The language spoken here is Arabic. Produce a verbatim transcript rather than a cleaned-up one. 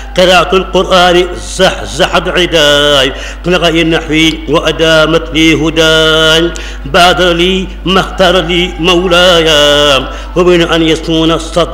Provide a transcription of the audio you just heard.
قراءة القرآن زحزحت عداي غير نحوي وأدامت لي هداي بادر لي ما اختار لي مولاي ومن أن يسكن الصدر